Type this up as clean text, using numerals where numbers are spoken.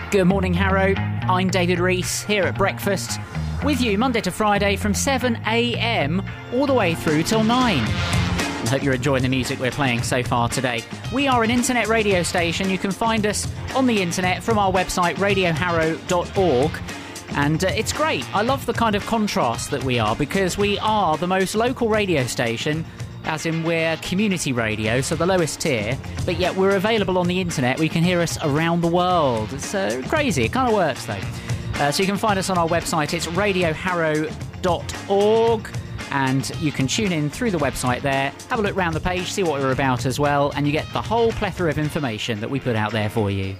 Good morning, Harrow. I'm David Rees here at breakfast with you Monday to Friday from 7 a.m. all the way through till 9. I hope you're enjoying the music we're playing so far today. We are an internet radio station. You can find us on the internet from our website radioharrow.org. And it's great. I love the kind of contrast that we are, because we are the most local radio station, as in we're community radio, so the lowest tier, but yet we're available on the internet. We can hear us around the world. It's crazy. It kind of works, though. So you can find us on our website. It's radioharrow.org, and you can tune in through the website there, have a look around the page, see what we're about as well, and you get the whole plethora of information that we put out there for you.